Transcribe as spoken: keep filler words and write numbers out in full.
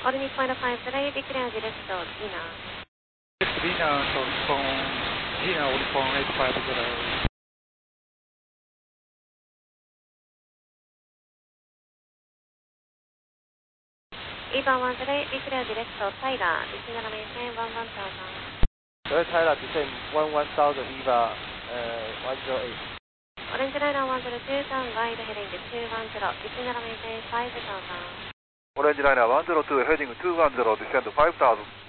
All Nippon five three, declare direct to Dina. Dina, so from Dina, All Nippon eight five zero. Eva one three, declare direct to Tyler, descend maintain one one thousand. Sorry, Tyler, descend one one thousand, Eva uh, one zero eight. Orange Liner one zero two, turn wide heading two one zero, descend maintain five thousand. Orange Liner one zero two, heading two one zero, descend five thousand.